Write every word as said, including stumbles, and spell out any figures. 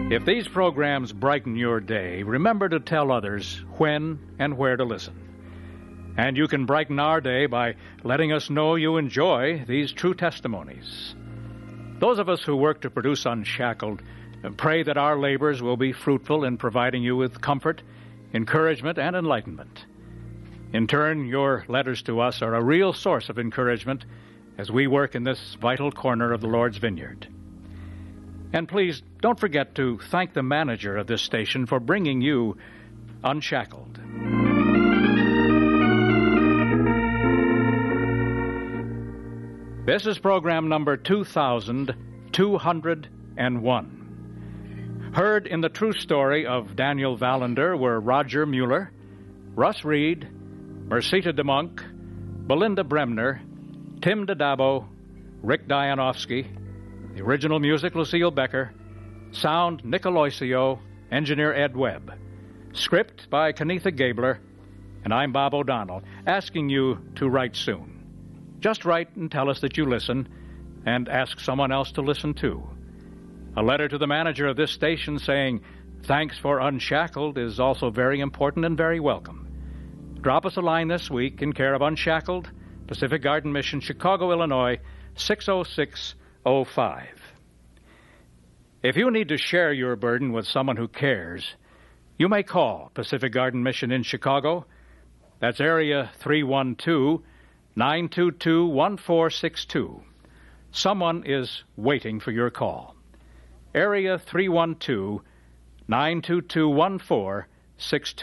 If these programs brighten your day, remember to tell others when and where to listen. And you can brighten our day by letting us know you enjoy these true testimonies. Those of us who work to produce Unshackled pray that our labors will be fruitful in providing you with comfort, encouragement, and enlightenment. In turn, your letters to us are a real source of encouragement as we work in this vital corner of the Lord's vineyard. And please, don't forget to thank the manager of this station for bringing you Unshackled. This is program number two thousand two hundred one. Heard in the true story of Daniel Valander were Roger Mueller, Russ Reed, Mercita DeMonk, Belinda Bremner, Tim DeDabo, Rick Dianovsky, the original music Lucille Becker, sound Nick Aloisio, engineer Ed Webb, script by Kenitha Gabler, and I'm Bob O'Donnell, asking you to write soon. Just write and tell us that you listen, and ask someone else to listen too. A letter to the manager of this station saying, "Thanks for Unshackled" is also very important and very welcome. Drop us a line this week in care of Unshackled, Pacific Garden Mission, Chicago, Illinois, six oh six oh five. If you need to share your burden with someone who cares, you may call Pacific Garden Mission in Chicago. That's area three one two, nine two two, one four six two. Someone is waiting for your call. Area three one two, nine two two, one four six two.